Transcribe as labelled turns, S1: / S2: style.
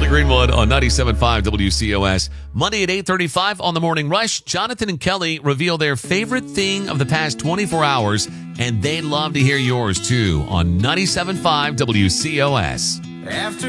S1: Kelly Greenwood on 97.5 WCOS. Monday at 8:35 on the Morning Rush. Jonathan and Kelly reveal their favorite thing of the past 24 hours, and they'd love to hear yours too on 97.5 WCOS.